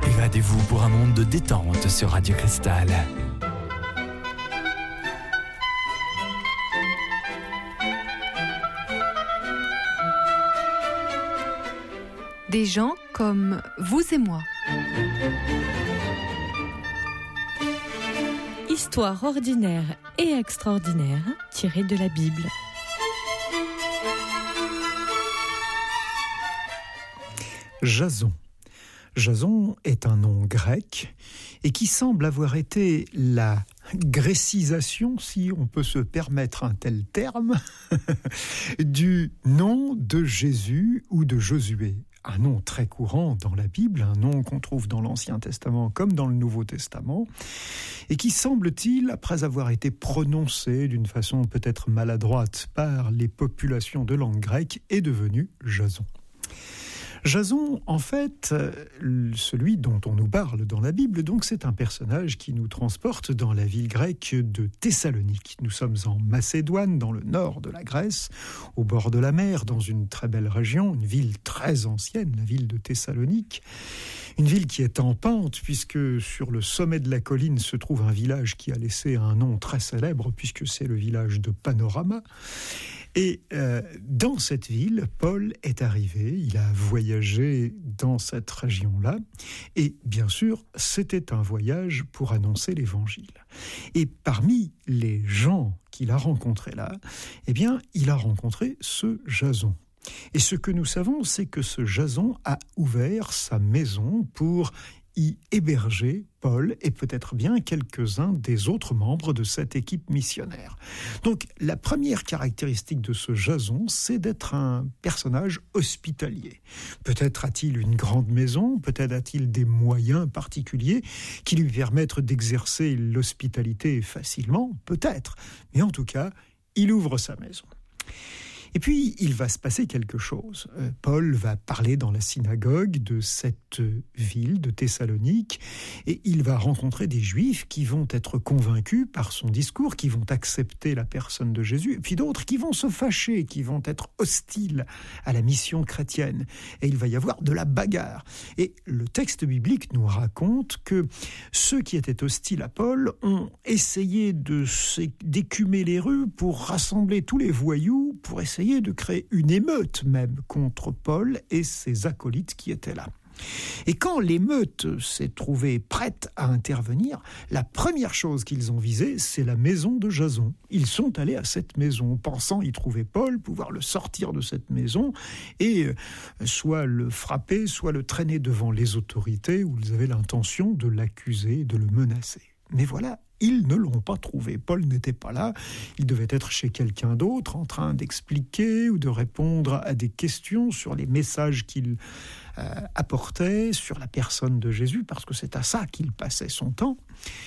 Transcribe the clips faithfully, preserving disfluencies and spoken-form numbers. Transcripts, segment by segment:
Évadez-vous pour un monde de détente sur Radio Cristal. Des gens comme vous et moi. Histoire ordinaire et extraordinaire tirée de la Bible. Jason. Jason est un nom grec et qui semble avoir été la grécisation, si on peut se permettre un tel terme, du nom de Jésus ou de Josué. Un nom très courant dans la Bible, un nom qu'on trouve dans l'Ancien Testament comme dans le Nouveau Testament, et qui semble-t-il, après avoir été prononcé d'une façon peut-être maladroite par les populations de langue grecque, est devenu Jason. Jason, en fait, celui dont on nous parle dans la Bible, donc c'est un personnage qui nous transporte dans la ville grecque de Thessalonique. Nous sommes en Macédoine, dans le nord de la Grèce, au bord de la mer, dans une très belle région, une ville très ancienne, la ville de Thessalonique. Une ville qui est en pente, puisque sur le sommet de la colline se trouve un village qui a laissé un nom très célèbre, puisque c'est le village de Panorama. Et euh, dans cette ville, Paul est arrivé, il a voyagé dans cette région-là, et bien sûr, c'était un voyage pour annoncer l'Évangile. Et parmi les gens qu'il a rencontrés là, eh bien, il a rencontré ce Jason. Et ce que nous savons, c'est que ce Jason a ouvert sa maison pour y héberger Paul et peut-être bien quelques-uns des autres membres de cette équipe missionnaire. Donc la première caractéristique de ce Jason, c'est d'être un personnage hospitalier. Peut-être a-t-il une grande maison, peut-être a-t-il des moyens particuliers qui lui permettent d'exercer l'hospitalité facilement, peut-être. Mais en tout cas, il ouvre sa maison. Et puis, il va se passer quelque chose. Euh, Paul va parler dans la synagogue de cette ville de Thessalonique et il va rencontrer des Juifs qui vont être convaincus par son discours, qui vont accepter la personne de Jésus, et puis d'autres qui vont se fâcher, qui vont être hostiles à la mission chrétienne. Et il va y avoir de la bagarre. Et le texte biblique nous raconte que ceux qui étaient hostiles à Paul ont essayé de d'écumer les rues pour rassembler tous les voyous, pour essayer de créer une émeute même contre Paul et ses acolytes qui étaient là. Et quand l'émeute s'est trouvée prête à intervenir, la première chose qu'ils ont visée, c'est la maison de Jason. Ils sont allés à cette maison, pensant y trouver Paul, pouvoir le sortir de cette maison et soit le frapper, soit le traîner devant les autorités où ils avaient l'intention de l'accuser, de le menacer. Mais voilà, ils ne l'ont pas trouvé. Paul n'était pas là. Il devait être chez quelqu'un d'autre, en train d'expliquer ou de répondre à des questions sur les messages qu'il euh, apportait, sur la personne de Jésus, parce que c'est à ça qu'il passait son temps.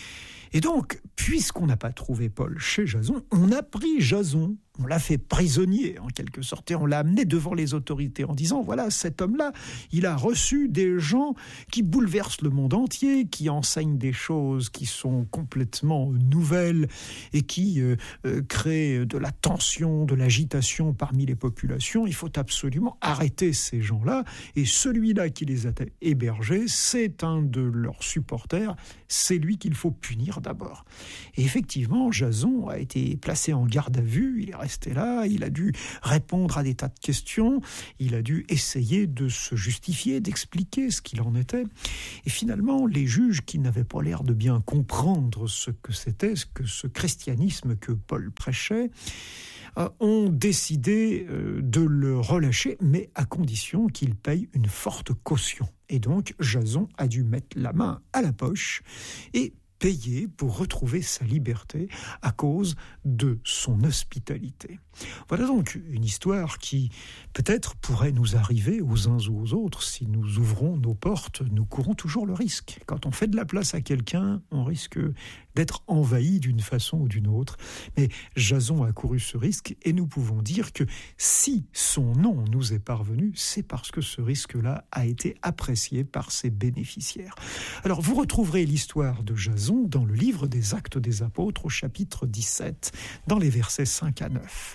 Et donc, puisqu'on n'a pas trouvé Paul chez Jason, on a pris Jason, on l'a fait prisonnier en quelque sorte, et on l'a amené devant les autorités en disant, voilà, cet homme-là, il a reçu des gens qui bouleversent le monde entier, qui enseignent des choses qui sont complètement nouvelles et qui euh, euh, créent de la tension, de l'agitation parmi les populations. Il faut absolument arrêter ces gens-là, et celui-là qui les a hébergés, c'est un de leurs supporters, c'est lui qu'il faut punir d'abord. Et effectivement, Jason a été placé en garde à vue, il est resté là, il a dû répondre à des tas de questions, il a dû essayer de se justifier, d'expliquer ce qu'il en était. Et finalement, les juges qui n'avaient pas l'air de bien comprendre ce que c'était, ce que ce christianisme que Paul prêchait, euh, ont décidé euh, de le relâcher, mais à condition qu'il paye une forte caution. Et donc, Jason a dû mettre la main à la poche et payer pour retrouver sa liberté à cause de son hospitalité. Voilà donc une histoire qui peut-être pourrait nous arriver aux uns ou aux autres. Si nous ouvrons nos portes, nous courons toujours le risque. Quand on fait de la place à quelqu'un, on risque d'être envahi d'une façon ou d'une autre. Mais Jason a couru ce risque et nous pouvons dire que si son nom nous est parvenu, c'est parce que ce risque-là a été apprécié par ses bénéficiaires. Alors vous retrouverez l'histoire de Jason dans le livre des Actes des Apôtres au chapitre dix-sept, dans les versets cinq à neuf.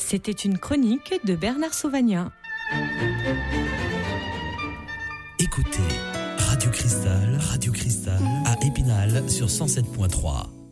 C'était une chronique de Bernard Sauvagnat. Écoutez Radio Cristal, Radio Cristal à Épinal sur cent sept point trois.